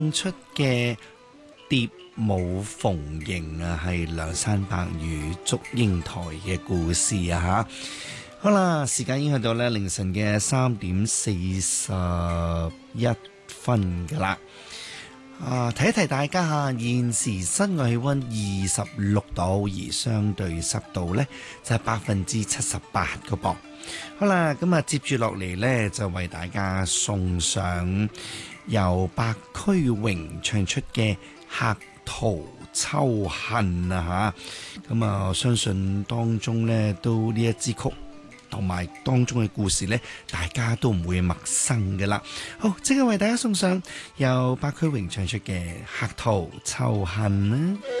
出嘅蝶舞鳳形啊，係梁山伯與祝英台嘅故事啊吓。好啦，時間已經去到咧凌晨嘅3:41噶啦。提一提大家吓，現時室外氣溫26度，而相對濕度呢就係78%個噃。好啦，咁啊接住落嚟呢，就為大家送上由白駒榮唱出嘅《客途秋恨》啊吓。咁啊，我相信當中呢都呢一支曲同埋當中嘅故事呢，大家都唔會陌生嘅啦。好，即刻為大家送上由白駒榮唱出嘅《客途秋恨》啦。